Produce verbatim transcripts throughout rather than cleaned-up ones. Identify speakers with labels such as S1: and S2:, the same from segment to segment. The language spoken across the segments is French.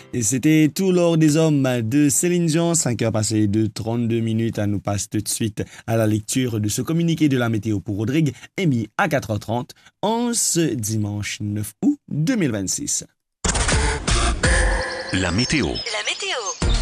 S1: Et c'était tout l'or des hommes de Céline Dion. cinq heures passées de trente-deux minutes. À nous passe tout de suite à la lecture de ce communiqué de la météo pour Rodrigue, émis à quatre heures trente en ce dimanche neuf août deux mille vingt-six.
S2: La météo.
S3: La météo.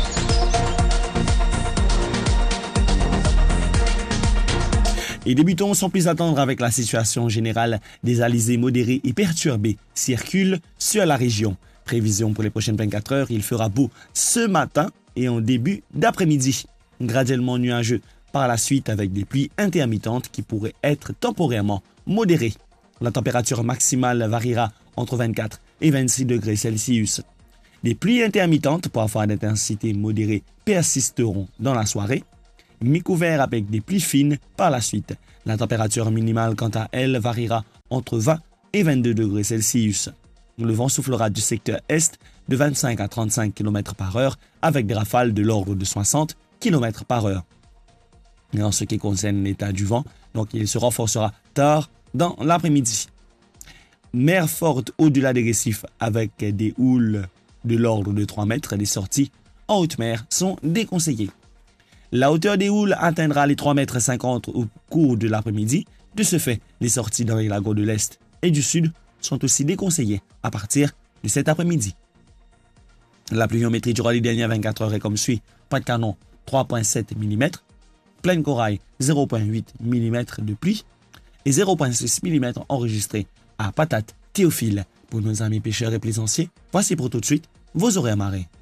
S1: Et débutons sans plus attendre avec la situation générale. Des alizés modérés et perturbés circulent sur la région. Prévision pour les prochaines vingt-quatre heures, il fera beau ce matin et en début d'après-midi. Graduellement nuageux par la suite avec des pluies intermittentes qui pourraient être temporairement modérées. La température maximale variera entre vingt-quatre et vingt-six degrés Celsius. Des pluies intermittentes, parfois d'intensité modérée, persisteront dans la soirée, mi-couvert avec des pluies fines par la suite. La température minimale, quant à elle, variera entre vingt et vingt-deux degrés Celsius. Le vent soufflera du secteur est de vingt-cinq à trente-cinq kilomètres par heure avec des rafales de l'ordre de soixante kilomètres par heure. Et en ce qui concerne l'état du vent, donc il se renforcera tard dans l'après-midi. Mer forte au-delà des récifs avec des houles de l'ordre de trois mètres. Les sorties en haute mer sont déconseillées. La hauteur des houles atteindra les trois mètres cinquante au cours de l'après-midi. De ce fait, les sorties dans les lagons de l'Est et du Sud sont aussi déconseillées à partir de cet après-midi. La pluviométrie durant les dernières vingt-quatre heures est comme suit. Pointe-Canon, trois virgule sept millimètres. Plaine Corail, zéro virgule huit millimètres de pluie. Et zéro virgule six millimètres enregistrés à Patate, Théophile. Pour nos amis pêcheurs et plaisanciers, voici pour tout de suite vos horaires marées.